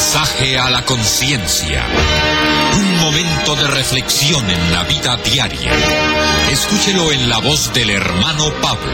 Mensaje a la conciencia. Un momento de reflexión en la vida diaria. Escúchelo en la voz del hermano Pablo.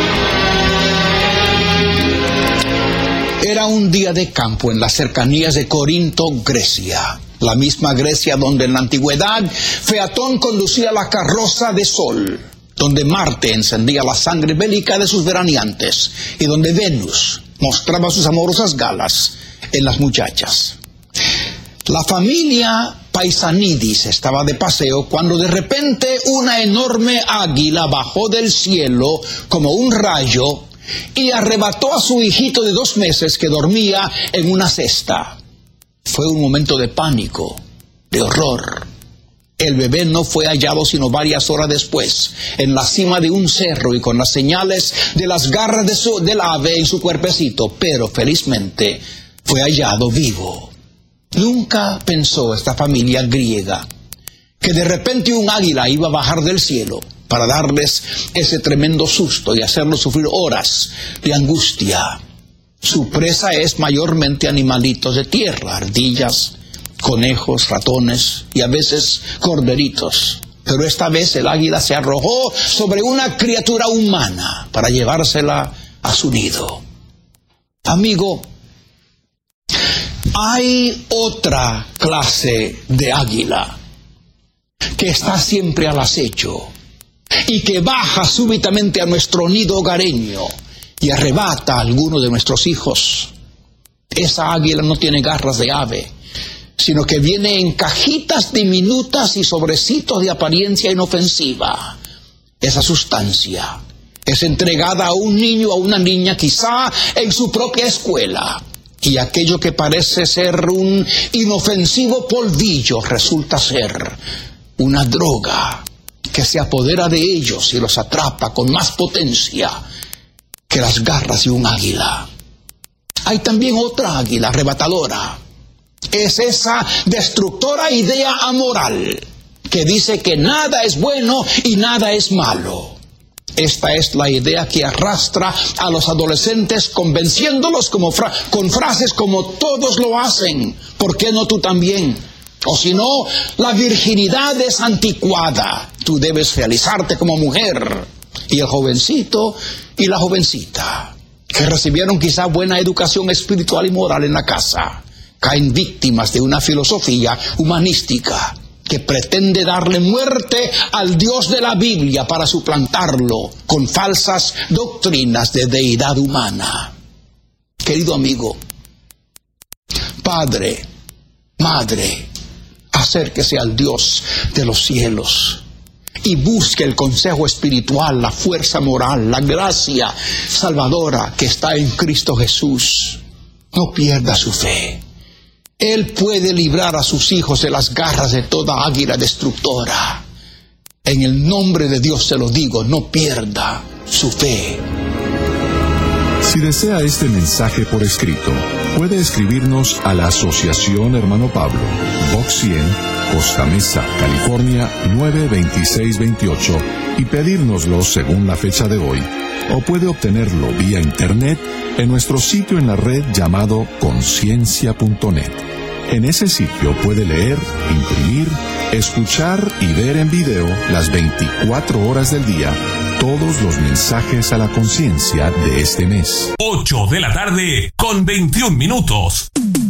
Era un día de campo en las cercanías de Corinto, Grecia. La misma Grecia donde en la antigüedad Featón conducía la carroza de Sol, donde Marte encendía la sangre bélica de sus veraneantes y donde Venus mostraba sus amorosas galas en las muchachas. La familia Paisanidis estaba de paseo cuando de repente una enorme águila bajó del cielo como un rayo y arrebató a su hijito de 2 meses que dormía en una cesta. Fue un momento de pánico, de horror. El bebé no fue hallado sino varias horas después, en la cima de un cerro y con las señales de las garras del ave en su cuerpecito, pero felizmente fue hallado vivo. Nunca pensó esta familia griega que de repente un águila iba a bajar del cielo para darles ese tremendo susto y hacerlos sufrir horas de angustia. Su presa es mayormente animalitos de tierra, ardillas, conejos, ratones y a veces corderitos. Pero esta vez el águila se arrojó sobre una criatura humana para llevársela a su nido. Amigo, hay otra clase de águila que está siempre al acecho y que baja súbitamente a nuestro nido hogareño y arrebata a alguno de nuestros hijos. Esa águila no tiene garras de ave, sino que viene en cajitas diminutas y sobrecitos de apariencia inofensiva. Esa sustancia es entregada a un niño o a una niña quizá en su propia escuela, y aquello que parece ser un inofensivo polvillo resulta ser una droga que se apodera de ellos y los atrapa con más potencia que las garras de un águila. Hay también otra águila arrebatadora. Es esa destructora idea amoral que dice que nada es bueno y nada es malo. Esta es la idea que arrastra a los adolescentes convenciéndolos con frases como todos lo hacen, ¿por qué no tú también? O si no, la virginidad es anticuada, tú debes realizarte como mujer. Y el jovencito y la jovencita, que recibieron quizá buena educación espiritual y moral en la casa, caen víctimas de una filosofía humanística que pretende darle muerte al Dios de la Biblia para suplantarlo con falsas doctrinas de deidad humana. Querido amigo, padre, madre, acérquese al Dios de los cielos y busque el consejo espiritual, la fuerza moral, la gracia salvadora que está en Cristo Jesús. No pierda su fe. Él puede librar a sus hijos de las garras de toda águila destructora. En el nombre de Dios se lo digo, no pierda su fe. Si desea este mensaje por escrito, puede escribirnos a la Asociación Hermano Pablo, Box 100, Costa Mesa, California 92628 y pedírnoslo según la fecha de hoy, o puede obtenerlo vía internet en nuestro sitio en la red llamado conciencia.net. En ese sitio puede leer, imprimir, escuchar y ver en video las 24 horas del día todos los mensajes a la conciencia de este mes. 8 de la tarde con 21 minutos.